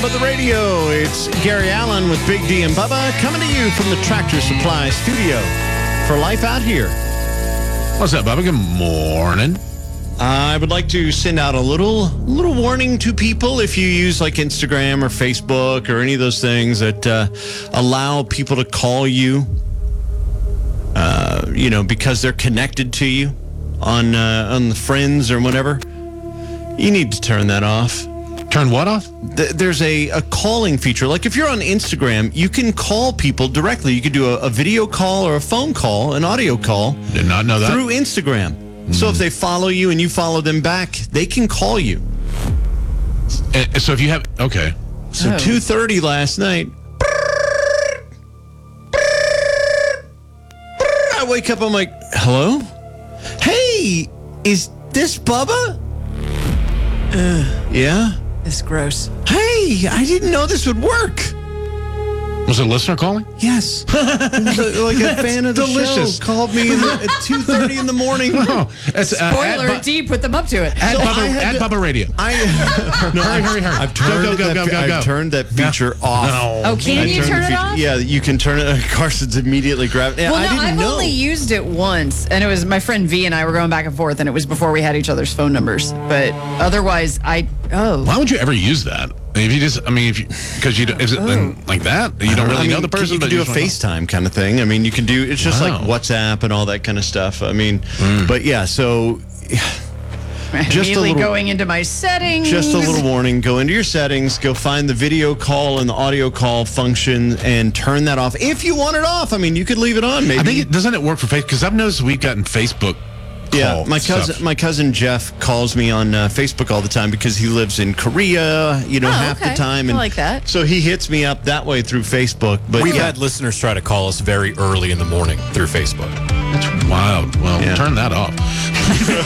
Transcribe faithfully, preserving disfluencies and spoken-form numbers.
of the radio. It's Gary Allen with Big D and Bubba coming to you from the Tractor Supply studio for Life Out Here. What's up, Bubba? Good morning. I would like to send out a little little warning to people if you use like Instagram or Facebook or any of those things that uh, allow people to call you, uh, you know, because they're connected to you on uh, on the Friends or whatever. You need to turn that off. Turn what off? Th- there's a, a calling feature. Like if you're on Instagram, you can call people directly. You could do a, a video call or a phone call, an audio call. Did not know that. Through Instagram. Mm. So if they follow you and you follow them back, they can call you. Uh, so if you have, okay. So oh. two thirty last night. I wake up, I'm like, hello? Hey, is this Bubba? Uh, yeah? It's gross. Hey, I didn't know this would work. Was it a listener calling? Yes. Like a fan of the delicious. show called me in the, at two thirty in the morning. No, it's, uh, Spoiler, Bu- D put them up to it. At, So Bubba, at to, Bubba Radio. I, no, hurry, hurry, hurry. I've turned, go, go, that, go, go, go, I've go. turned that feature no. off. No. Oh, can I you turn it feature, off? Yeah, you can turn it. Carson's immediately grabbed it. Well, I no, didn't I've know. only used it once, and it was my friend V and I were going back and forth, and it was before we had each other's phone numbers. But otherwise, I oh. Why would you ever use that? If you just, I mean, if you, because you, is it Oh. like that? You don't really I mean, know the person, you can but do you a just wanna- FaceTime kind of thing. I mean, you can do, it's just Wow. like WhatsApp and all that kind of stuff. I mean, Mm. but yeah, so just a Immediately little, going into my settings. just a little warning. Go into your settings, go find the video call and the audio call function and turn that off. If you want it off, I mean, you could leave it on maybe. I think it, doesn't it work for Facebook? Because I've noticed we've gotten Facebook Yeah, call my cousin, stuff. my cousin Jeff calls me on uh, Facebook all the time because he lives in Korea, you know, Oh, half okay. the time. I And like that. So he hits me up that way through Facebook. But We've yeah, had listeners try to call us very early in the morning through Facebook. That's wild. Well, Yeah. turn that off.